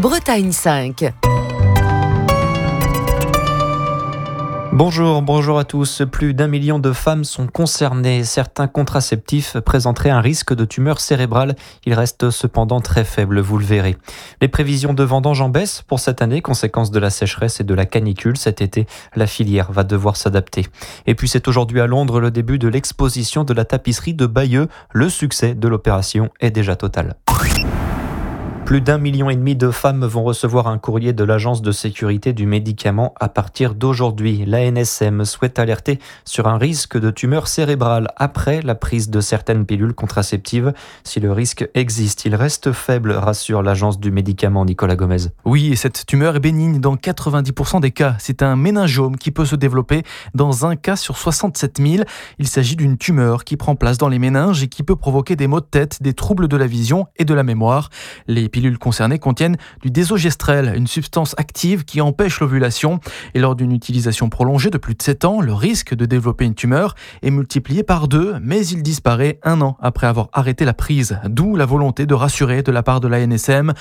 Bretagne 5. Bonjour à tous. Plus d'1 million de femmes sont concernées. Certains contraceptifs présenteraient un risque de tumeur cérébrale. Il reste cependant très faible, vous le verrez. Les prévisions de vendanges en baisse pour cette année, conséquence de la sécheresse et de la canicule. Cet été, la filière va devoir s'adapter. Et puis c'est aujourd'hui à Londres le début de l'exposition de la tapisserie de Bayeux. Le succès de l'opération est déjà total. Plus d'1,5 million de femmes vont recevoir un courrier de l'Agence de sécurité du médicament à partir d'aujourd'hui. L'ANSM souhaite alerter sur un risque de tumeur cérébrale après la prise de certaines pilules contraceptives. Si le risque existe, il reste faible, rassure l'Agence du médicament Nicolas Gomez. Oui, et cette tumeur est bénigne dans 90% des cas. C'est un méningiome qui peut se développer dans un cas sur 67 000. Il s'agit d'une tumeur qui prend place dans les méninges et qui peut provoquer des maux de tête, des troubles de la vision et de la mémoire. Les pilules concernées contiennent du désogestrel, une substance active qui empêche l'ovulation. Et lors d'une utilisation prolongée de plus de 7 ans, le risque de développer une tumeur est multiplié par 2, mais il disparaît 1 an après avoir arrêté la prise. D'où la volonté de rassurer de la part de l'ANSM.